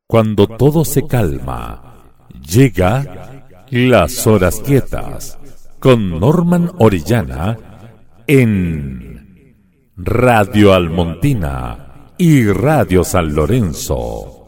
Cuando todo se calma, llega Las Horas Quietas con Norman Orellana en Radio Almontina y Radio San Lorenzo.